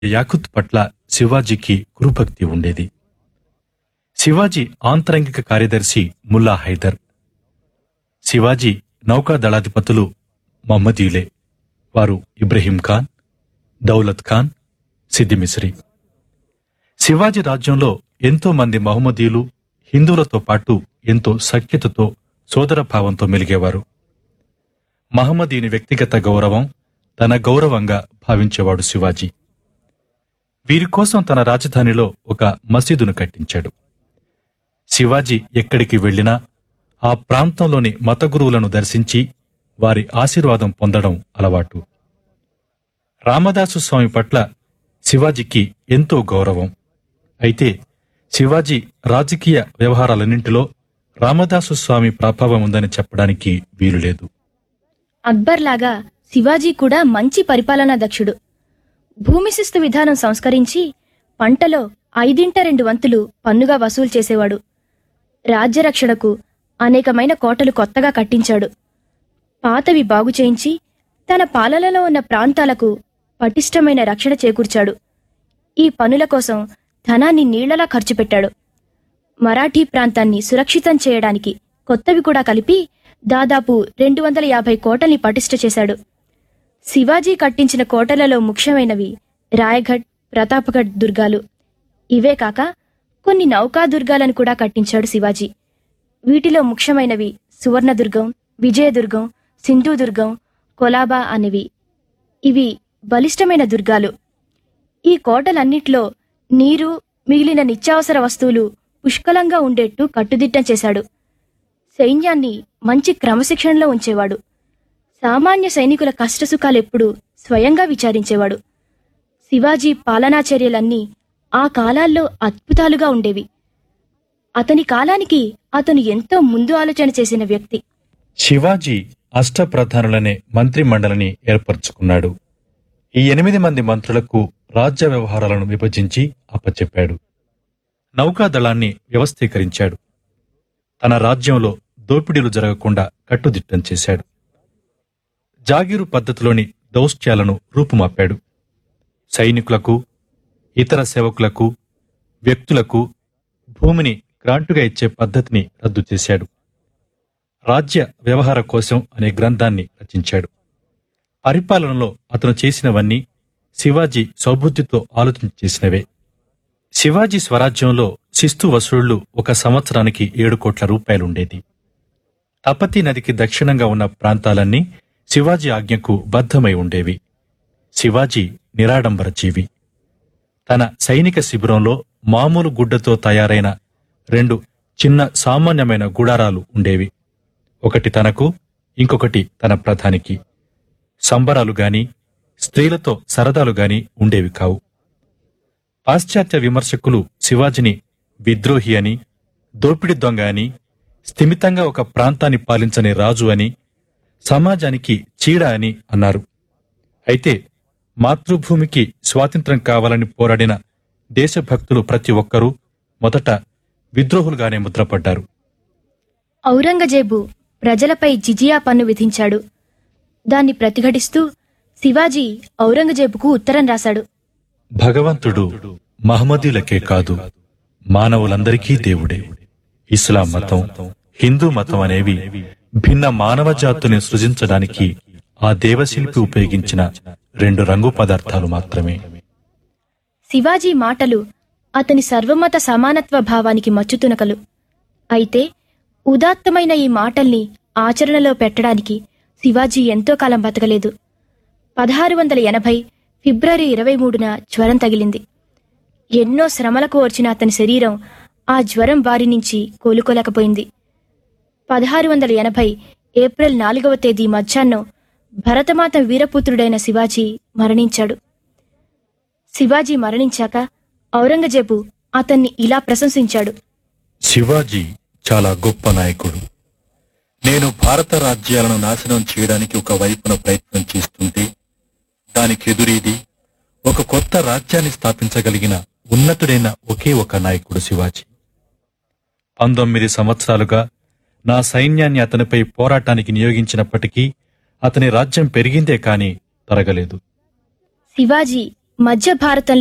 యాకుత్ పట్ల శివాజీకి గురుభక్తి ఉండేది. శివాజీ ఆంతరంగిక కార్యదర్శి ముల్లా హైదర్. శివాజీ నౌకాదళాధిపతులు మహమ్మదీయులే. వారు ఇబ్రహీం ఖాన్, దౌలత్ ఖాన్, సిద్ది మిస్రి. శివాజీ రాజ్యంలో ఎంతో మంది మహమ్మదీయులు హిందువులతో పాటు ఎంతో సఖ్యతతో సోదరభావంతో మెలిగేవారు. మహమ్మదీయుని వ్యక్తిగత గౌరవం తన గౌరవంగా భావించేవాడు శివాజీ. వీరికోసం తన రాజధానిలో ఒక మసీదును కట్టించాడు. శివాజీ ఎక్కడికి వెళ్లినా ఆ ప్రాంతంలోని మత గురువులను దర్శించి వారి ఆశీర్వాదం పొందడం అలవాటు. రామదాసు స్వామి పట్ల శివాజీకి ఎంతో గౌరవం. అయితే శివాజీ రాజకీయ వ్యవహారాలన్నింటిలో రామదాసు స్వామి ప్రభావం ఉందని చెప్పడానికి వీలులేదు. అక్బర్ లాగా శివాజీ కూడా మంచి పరిపాలనా దక్షుడు. భూమి శిస్తు విధానం సంస్కరించి పంటలో 2 వంతులు పన్నుగా వసూలు చేసేవాడు. రాజ్యరక్షణకు అనేకమైన కోటలు కొత్తగా కట్టించాడు. పాతవి బాగు చేయించి తన పాలనలో ఉన్న ప్రాంతాలకు పటిష్టమైన రక్షణ చేకూర్చాడు. ఈ పనుల కోసం ధనాన్ని నీళ్లలా ఖర్చు పెట్టాడు. మరాఠీ ప్రాంతాన్ని సురక్షితం చేయడానికి కొత్తవి కూడా కలిపి దాదాపు 250 కోటల్ని పటిష్ట చేశాడు. శివాజీ కట్టించిన కోటలలో ముఖ్యమైనవి రాయఘడ్, ప్రతాపగఢ్ దుర్గాలు. ఇవే కాక కొన్ని నౌకా దుర్గాలను కూడా కట్టించాడు శివాజీ. వీటిలో ముఖ్యమైనవి సువర్ణదుర్గం, విజయదుర్గం, సింధుదుర్గం, కొలాబా అనేవి. ఇవి బలిష్టమైన దుర్గాలు. ఈ కోటలన్నిట్లో నీరు, మిగిలిన నిత్యావసర వస్తువులు పుష్కలంగా ఉండేట్టు కట్టుదిట్టం చేశాడు. సైన్యాన్ని మంచి క్రమశిక్షణలో ఉంచేవాడు. సామాన్య సైనికుల కష్టసుఖాలెప్పుడూ స్వయంగా విచారించేవాడు. శివాజీ పాలనా చర్యలన్నీ ఆ కాలాల్లో అద్భుతాలుగా ఉండేవి. అతని కాలానికి అతను ఎంతో ముందు ఆలోచన చేసిన వ్యక్తి. శివాజీ అష్టప్రధానులనే మంత్రిమండలిని ఏర్పరచుకున్నాడు. ఈ 8 మంది మంత్రులకు రాజ్య వ్యవహారాలను విభజించి అప్పచెప్పాడు. నౌకాదళాన్ని వ్యవస్థీకరించాడు. తన రాజ్యంలో దోపిడీలు జరగకుండా కట్టుదిట్టం చేశాడు. జాగీరు పద్ధతిలోని దౌత్యాలను రూపుమాపాడు. సైనికులకు, ఇతర సేవకులకు, వ్యక్తులకు భూమిని గ్రాంటుగా ఇచ్చే పద్ధతిని రద్దు చేశాడు. రాజ్య వ్యవహార కోశం అనే గ్రంథాన్ని రచించాడు. పరిపాలనలో అతను చేసినవన్నీ శివాజీ సౌబుద్ధితో ఆలోచన చేసినవే. శివాజీ స్వరాజ్యంలో శిస్తు వసూళ్లు 1 సంవత్సరానికి 7 కోట్ల రూపాయలుండేది. తపతీ నదికి దక్షిణంగా ఉన్న ప్రాంతాలన్నీ శివాజీ ఆజ్ఞకు బద్ధమై ఉండేవి. శివాజీ నిరాడంబర జీవి. తన సైనిక శిబిరంలో మామూలు గుడ్డతో తయారైన 2 చిన్న సామాన్యమైన గుడారాలు ఉండేవి. ఒకటి తనకు, ఇంకొకటి తన ప్రధానికి. సంబరాలు గాని, స్త్రీలతో సరదాలు గాని ఉండేవి కావు. పాశ్చాత్య విమర్శకులు శివాజీని విద్రోహి అని, దోపిడి దొంగ అని, స్థిమితంగా ఒక ప్రాంతాన్ని పాలించని రాజు అని, సమాజానికి చీడ అని అన్నారు. అయితే మాతృభూమికి స్వాతంత్ర్యం కావాలని పోరాడిన దేశభక్తులు ప్రతి ఒక్కరూ మొదట విద్రోహులుగానే ముద్రపడ్డారు. ఔరంగజేబు ప్రజలపై జిజియా పన్ను విధించాడు. దాన్ని ప్రతిఘటిస్తూ శివాజీ ఔరంగజేబుకు ఉత్తరం రాశాడు. భగవంతుడు మహమ్మదీలకే కాదు, మానవులందరికీ దేవుడే. ఇస్లాం మతం, హిందూ మతం అనేవి భిన్న మానవ జాతుని సృజించడానికి ఆ దేవశిల్పి ఉపయోగించిన 2 రంగు పదార్థాలు మాత్రమే. శివాజీ మాటలు అతని సర్వమత సమానత్వ భావానికి మచ్చుతునకలు. అయితే ఉదాత్తమైన ఈ మాటల్ని ఆచరణలో పెట్టడానికి శివాజీ ఎంతో కాలం బతకలేదు. 1680 ఫిబ్రవరి 23న జ్వరం తగిలింది. ఎన్నో శ్రమలకు ఓర్చిన అతని శరీరం ఆ జ్వరం బారి నుంచి కోలుకోలేకపోయింది. 1680 ఏప్రిల్ 4వ తేదీ మధ్యాహ్నం భరతమాత వీరపుత్రుడైన శివాజీ మరణించాడు. శివాజీ మరణించాక ఔరంగజేబు అతన్ని ఇలా ప్రశంసించాడు. శివాజీ చాలా గొప్ప నాయకుడు. నేను భారత రాజ్యాలను నాశనం చేయడానికి ఒక వైపున ప్రయత్నం చేస్తుంటే దానికి ఎదురీది ఒక కొత్త రాజ్యాన్ని స్థాపించగలిగిన ఉన్నతుడైన ఒకే ఒక నాయకుడు శివాజీ. 19 సంవత్సరాలుగా నా సైన్యాన్ని అతనిపై పోరాటానికి నియోగించినప్పటికీ అతని రాజ్యం పెరిగిందే కాని తరగలేదు. శివాజీ మధ్య భారతంలో